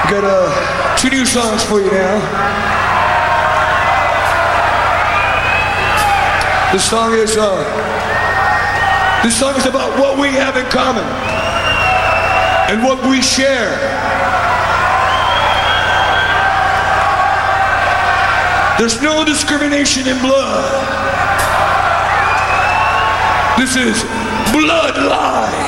Got two new songs for you now. This song is about what we have in common and what we share. There's no discrimination in blood. This is Blood Lie.